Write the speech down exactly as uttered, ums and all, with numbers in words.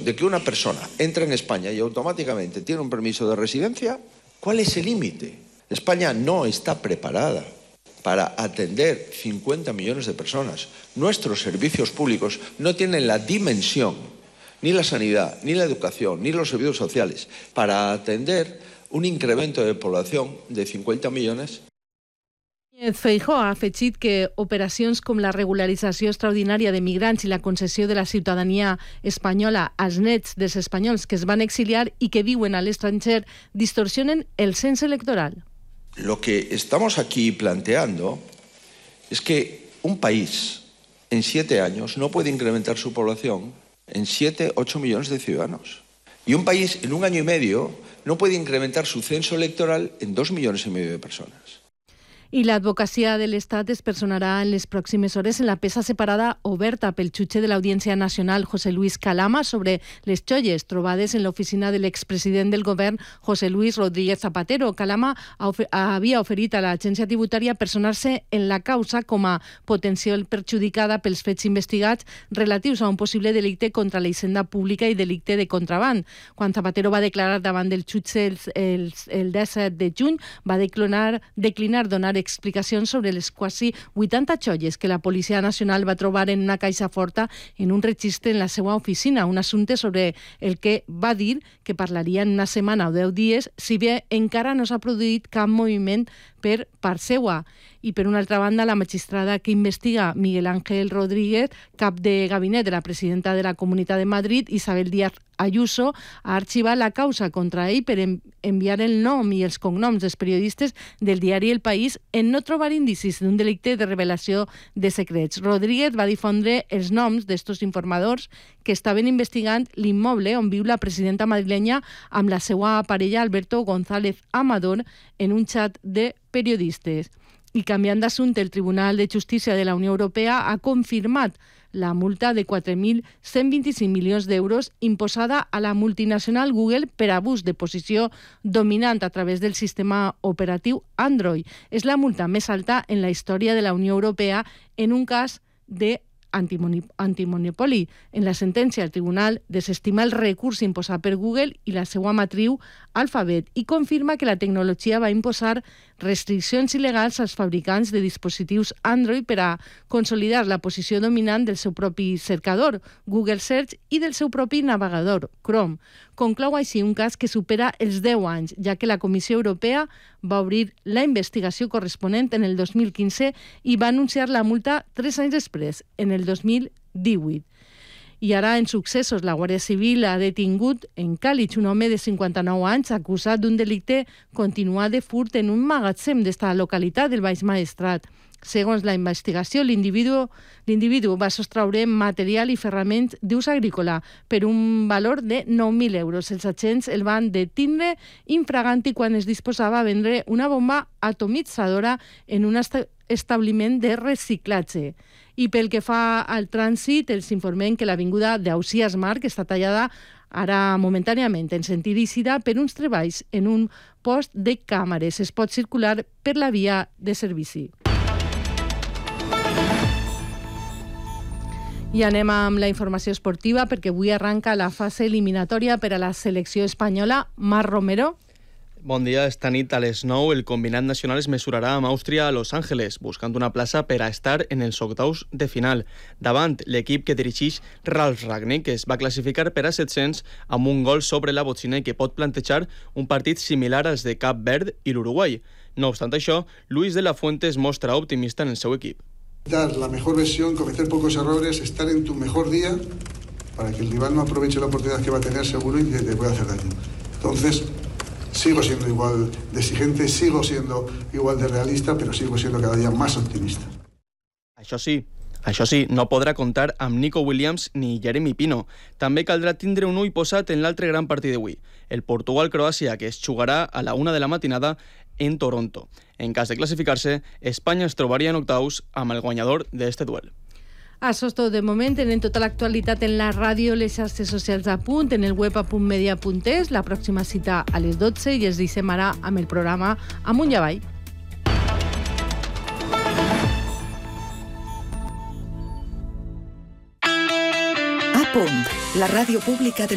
de que una persona entra en España y automáticamente tiene un permiso de residencia, ¿cuál es el límite? España no está preparada para atender cincuenta millones de personas. Nuestros servicios públicos no tienen la dimensión, ni la sanidad, ni la educación, ni los servicios sociales, para atender un incremento de población de cincuenta millones. Feijóo ha afegit que operacions com la regularització extraordinària de migrants i la concessió de la ciutadania espanyola als nets dels espanyols que es van exiliar i que viuen a l'estranger distorsionen el cens electoral. Lo que estamos aquí planteando es que un país en siete años no puede incrementar su población en siete, ocho millones de ciudadanos. Y un país en un año y medio no puede incrementar su censo electoral en dos millones y medio de personas. I l'advocacia de l'Estat es personarà en les pròximes hores en la peça separada oberta pel jutge de l'Audiència Nacional, José Luis Calama, sobre les xolles trobades en l'oficina de l'expresident del govern, José Luis Rodríguez Zapatero. Calama havia oferit a l'agència tributària personar-se en la causa com a potencial perjudicada pels fets investigats relatius a un possible delicte contra la hisenda pública i delicte de contraban. Quan Zapatero va declarar davant del jutge el, el, el disset de juny, va declinar, declinar donar explicacions sobre les quasi vuitanta xolles que la Policia Nacional va trobar en una caixa forta en un registre en la seva oficina, un assumpte sobre el que va dir que parlaria en una setmana o deu dies, si bé encara no s'ha produït cap moviment per part seua. I per una altra banda, la magistrada que investiga Miguel Ángel Rodríguez, cap de gabinet de la presidenta de la Comunitat de Madrid, Isabel Díaz Ayuso, ha arxivat la causa contra ell per enviar el nom i els cognoms dels periodistes del diari El País en no trobar indicis d'un delicte de revelació de secrets. Rodríguez va difondre els noms d'estos informadors que estaven investigant l'immoble on viu la presidenta madrilenya amb la seva parella Alberto González Amador en un xat de periodistes. I canviant d'assumpte, el Tribunal de Justícia de la Unió Europea ha confirmat la multa de quatre mil cent vint-i-cinc milions d'euros imposada a la multinacional Google per abús de posició dominant a través del sistema operatiu Android. És la multa més alta en la història de la Unió Europea en un cas de antimonopoli. En la sentència, el tribunal desestima el recurs imposat per Google i la seva matriu Alphabet i confirma que la tecnologia va imposar restriccions il·legals als fabricants de dispositius Android per a consolidar la posició dominant del seu propi cercador, Google Search, i del seu propi navegador, Chrome. Conclou així un cas que supera els deu anys, ja que la Comissió Europea va obrir la investigació corresponent en el dos mil quinze i va anunciar la multa tres anys després, en el dos mil divuit. I ara, en successos, la Guàrdia Civil ha detingut en Càlig un home de cinquanta-nou anys acusat d'un delicte continuat de furt en un magatzem d'esta localitat del Baix Maestrat. Segons la investigació, l'individu l'individu va sostraure material i ferraments d'ús agrícola per un valor de nou mil euros. Els agents el van detindre infraganti quan es disposava a vendre una bomba atomitzadora en un establiment de reciclatge. I pel que fa al trànsit, els informem que l'avinguda d'Ausiàs Marc està tallada ara momentàniament en sentit Eixida per uns treballs en un post de càmeres. Es pot circular per la via de servici. I anem amb la informació esportiva perquè avui arranca la fase eliminatòria per a la selecció espanyola. Marc Romero. Bon dia. Esta nit a les nou el combinat nacional es mesurarà amb Àustria a Los Ángeles, buscant una plaça per a estar en els octaus de final. Davant l'equip que dirigeix Ralf Rangnick, que es va classificar per a set-cents amb un gol sobre la botxina i que pot plantejar un partit similar als de Cap Verd i l'Uruguai. No obstant això, Luis de la Fuente es mostra optimista en el seu equip. Dar la mejor versión, cometer pocos errores, estar en tu mejor día para que el rival no aproveche la oportunidad que va a tener seguro y que te pueda hacer daño. Entonces, sigo siendo igual de exigente, sigo siendo igual de realista, pero sigo siendo cada día más optimista. Això sí, això sí, no podrà comptar amb Nico Williams ni Jeremy Pino. També caldrà tindre un ull posat en l'altre gran partit d'avui, el Portugal-Croàcia, que es jugarà a la una de la matinada en Toronto. En cas de classificar-se, Espanya es trobaria en octaus amb el guanyador d'este duel. Això és tot de moment. Tenen tota l'actualitat en la ràdio, les xarxes socials a punt, en el web a punt media punt es. La pròxima cita a les dotze i els deixem ara amb el programa Amunt i Avall. A punt, la ràdio pública de